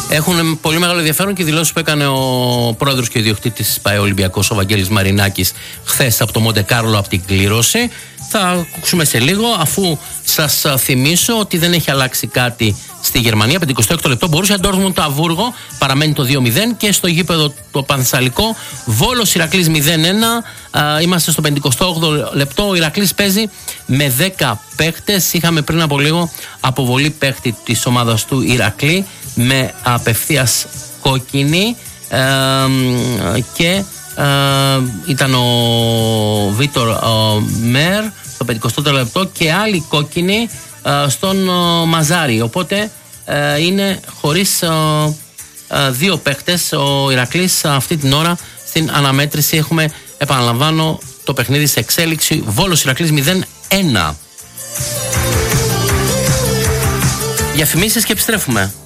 Έχουν πολύ μεγάλο ενδιαφέρον και οι δηλώσεις που έκανε ο πρόεδρος και ο ιδιοκτήτης της ΠΑΕ Ολυμπιακός, ο Βαγγέλης Μαρινάκης, χθες από το Μοντε Κάρλο, από την κλήρωση. Θα ακούσουμε σε λίγο, αφού σας θυμίσω ότι δεν έχει αλλάξει κάτι στη Γερμανία. 56ο λεπτό, Μπορούσια Ντόρτμουντ Αβούργο, παραμένει το 2-0, και στο γήπεδο το Πανθεσσαλικό, Βόλος Ηρακλής 0-1. Είμαστε στο 58ο λεπτό. Ο Ηρακλής παίζει με 10 παίχτες. Είχαμε πριν από λίγο αποβολή παίχτη της ομάδας του Ηρακλή με απευθείας κόκκινη, και ήταν ο Βίτορ Μέρ στο 54ο λεπτό και άλλη κόκκινη στον Μαζάρι. Οπότε είναι χωρίς δύο παίχτες ο Ηρακλής αυτή την ώρα στην αναμέτρηση. Έχουμε, επαναλαμβάνω, το παιχνίδι σε εξέλιξη. Βόλος Ηρακλής 0-1. Διαφημίσεις και επιστρέφουμε.